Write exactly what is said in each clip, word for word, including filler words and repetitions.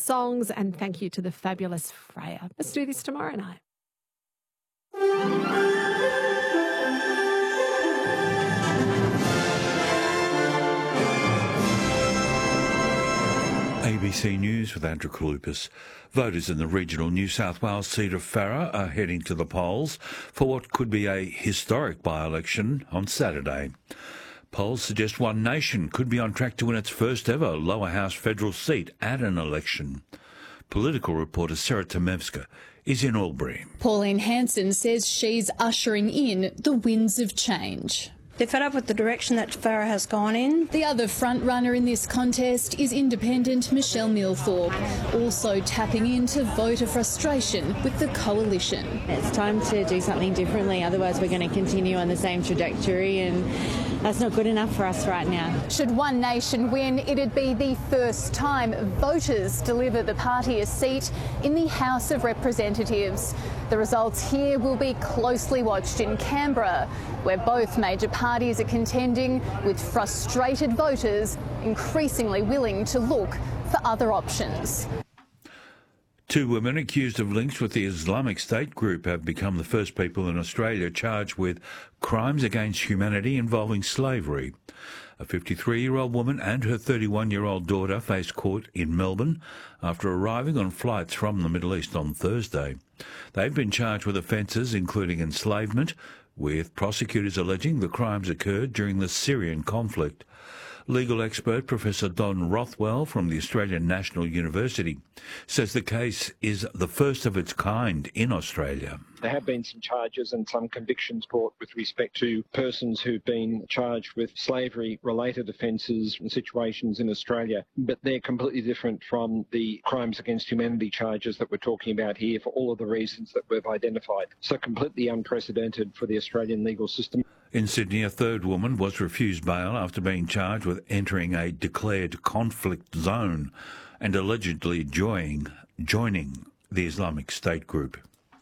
songs, and thank you to the fabulous Freya. Let's do this tomorrow night. A B C News with Andrew Kalupas. Voters in the regional New South Wales seat of Farrer are heading to the polls for what could be a historic by-election on Saturday. Polls suggest One Nation could be on track to win its first ever lower house federal seat at an election. Political reporter Sarah Tomevska is in Albury. Pauline Hanson says she's ushering in the winds of change. They're fed up with the direction that Farrer has gone in. The other front-runner in this contest is independent Michelle Milthorpe, also tapping into voter frustration with the coalition. It's time to do something differently, otherwise we're going to continue on the same trajectory, and that's not good enough for us right now. Should One Nation win, it'd be the first time voters deliver the party a seat in the House of Representatives. The results here will be closely watched in Canberra, where both major parties are contending, with frustrated voters increasingly willing to look for other options. Two women accused of links with the Islamic State group have become the first people in Australia charged with crimes against humanity involving slavery. A fifty-three-year-old woman and her thirty-one-year-old daughter face court in Melbourne after arriving on flights from the Middle East on Thursday. They've been charged with offences including enslavement, with prosecutors alleging the crimes occurred during the Syrian conflict. Legal expert Professor Don Rothwell from the Australian National University says the case is the first of its kind in Australia. There have been some charges and some convictions brought with respect to persons who've been charged with slavery-related offences and situations in Australia, but they're completely different from the crimes against humanity charges that we're talking about here for all of the reasons that we've identified. So completely unprecedented for the Australian legal system. In Sydney, a third woman was refused bail after being charged with entering a declared conflict zone and allegedly joining, joining the Islamic State group.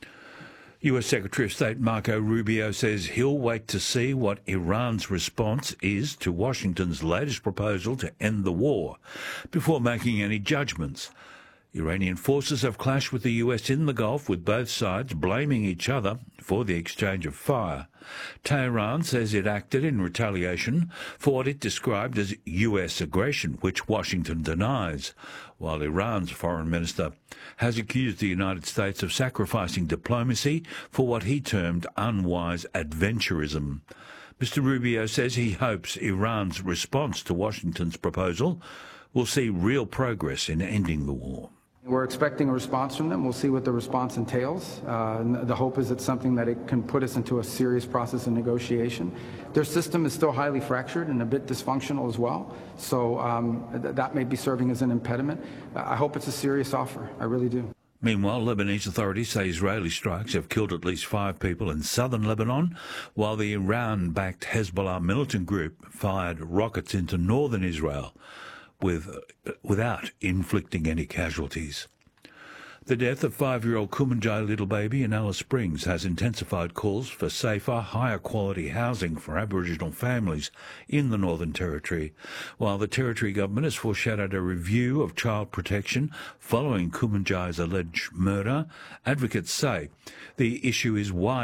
U S Secretary of State Marco Rubio says he'll wait to see what Iran's response is to Washington's latest proposal to end the war before making any judgments. Iranian forces have clashed with the U S in the Gulf, with both sides blaming each other for the exchange of fire. Tehran says it acted in retaliation for what it described as U S aggression, which Washington denies, while Iran's foreign minister has accused the United States of sacrificing diplomacy for what he termed unwise adventurism. Mister Rubio says he hopes Iran's response to Washington's proposal will see real progress in ending the war. We're expecting a response from them. We'll see what the response entails. Uh, the hope is it's something that it can put us into a serious process of negotiation. Their system is still highly fractured and a bit dysfunctional as well, so um, th- that may be serving as an impediment. I hope it's a serious offer. I really do. Meanwhile, Lebanese authorities say Israeli strikes have killed at least five people in southern Lebanon, while the Iran-backed Hezbollah militant group fired rockets into northern Israel with, without inflicting any casualties. The death of five-year-old Kumanjai little baby in Alice Springs has intensified calls for safer, higher-quality housing for Aboriginal families in the Northern Territory. While the Territory government has foreshadowed a review of child protection following Kumanjai's alleged murder, advocates say the issue is wide.